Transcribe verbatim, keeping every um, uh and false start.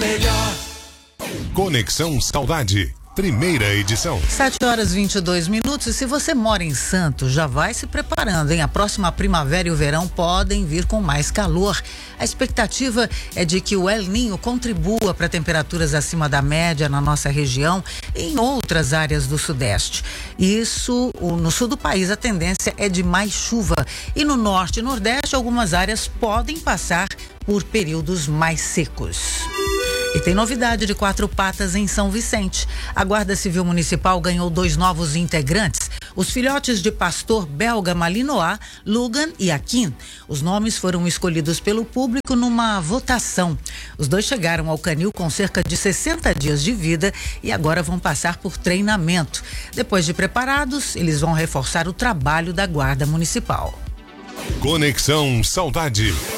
melhor. Conexão Saudade, primeira edição. sete horas e vinte e dois minutos. E se você mora em Santos, já vai se preparando, hein? A próxima primavera e o verão podem vir com mais calor. A expectativa é de que o El Niño contribua para temperaturas acima da média na nossa região e em outras áreas do Sudeste. Isso, no sul do país, a tendência é de mais chuva. E no Norte e Nordeste, algumas áreas podem passar por períodos mais secos. E tem novidade de Quatro Patas em São Vicente. A Guarda Civil Municipal ganhou dois novos integrantes, os filhotes de pastor belga Malinois, Lugan e Akin. Os nomes foram escolhidos pelo público numa votação. Os dois chegaram ao canil com cerca de sessenta dias de vida e agora vão passar por treinamento. Depois de preparados, eles vão reforçar o trabalho da Guarda Municipal. Conexão Saudade.